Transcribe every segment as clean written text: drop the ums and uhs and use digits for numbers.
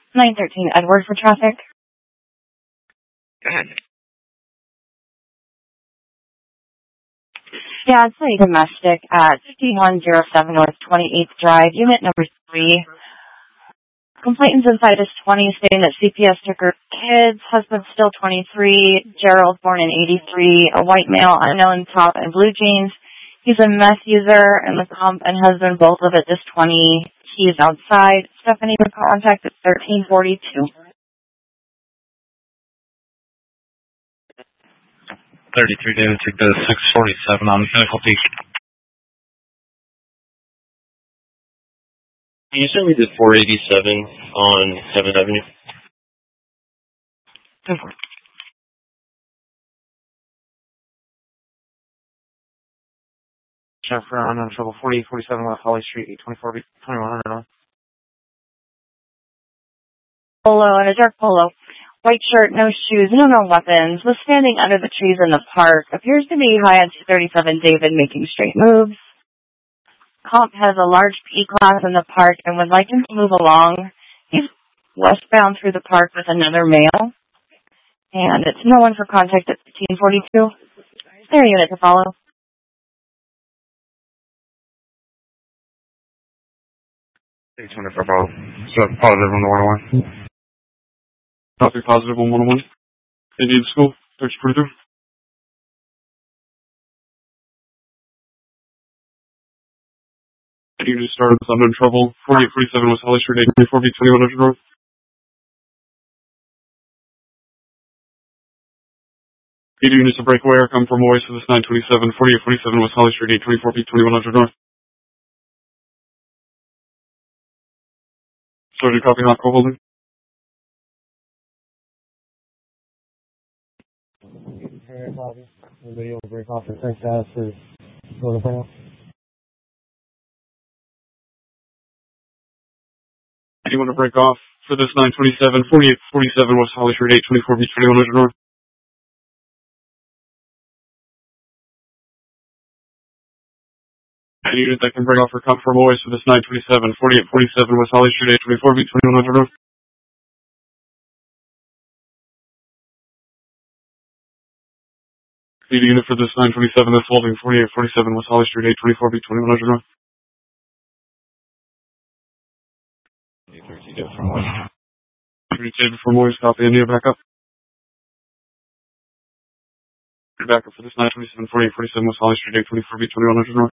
913 Edward for traffic. Go ahead. Yeah, it's a domestic at 5107 North 28th Drive, unit number 3. Complainants inside is 20, stating that CPS took her kids, husband still 23, Gerald born in 83, a white male, unknown, top and blue jeans. He's a meth user, and the comp and husband both live at this 20. He's outside. Stephanie would contact at 1342. 33 David, take the 647 on Pinnacle Peak. Can you send me the 487 on 7th Avenue? Jennifer, unknown trouble, 4847 West Holly Street, 824 2100 North. Polo and a dark polo. White shirt, no shoes, no weapons. Was standing under the trees in the park. Appears to be high on 237 David, making straight moves. Comp has a large P class in the park and would like him to move along. He's westbound through the park with another male. And it's no one for contact at 1542. Is there a unit to follow? It's 24 follow. So positive on the 101. Copy positive on 101. Indian School, 3022. Unit started with unknown trouble, 4847 West Holly Street, 824 2100 North. Units to breakaway or come from Moise to this 927, 4847 West Holly Street, 824 2100 North. Sergeant copy, not co-holding. Copy. Anybody able to break off and current status is going to bring up? Anyone to break off for this 927, 4847 West Holly Street, 824 2100 North? Any unit that can break off or come from Moise for this 927, 4847 West Holly Street, 824 2100 North? Need a unit for this 927 that's holding 4847 West Holly Street, 824 2100 North. David from Moise, copy. Any backup? Backup for this 927, 4847 West Holly Street, 824 2100 North.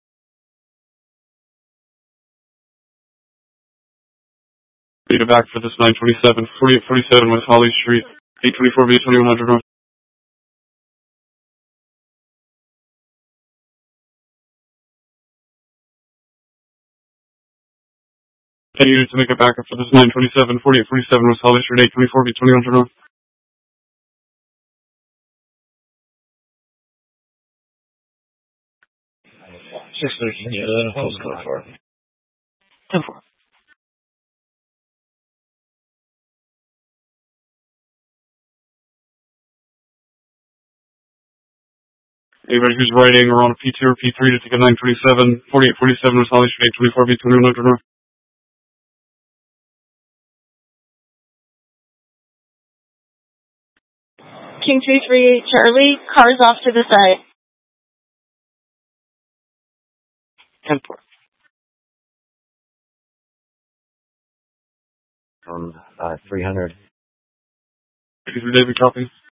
Need a back for this 927, 4847 West Holly Street, 824 2100 North. Any unit to make a backup for this 927, 4847 West Holly Street, 824 2100 North. Postcode for. 10-4. Anybody who's writing or on a P2 or P3 to take a 927, 4847 West Holly Street, 824 2100 North. King 338 Charlie, cars off to the side. 10-4. 300. David, copy.